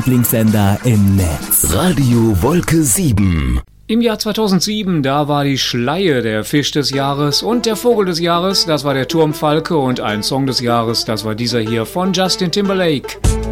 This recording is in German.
Lieblingssender im Netz. Radio Wolke 7. Im Jahr 2007, da war die Schleie der Fisch des Jahres und der Vogel des Jahres, das war der Turmfalke, und ein Song des Jahres, das war dieser hier von Justin Timberlake.